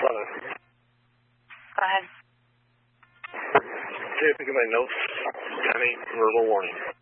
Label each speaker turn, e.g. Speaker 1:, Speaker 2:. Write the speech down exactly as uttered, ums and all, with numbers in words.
Speaker 1: eleven.
Speaker 2: Go ahead.
Speaker 1: Okay, pick up my notes. Danny, verbal warning.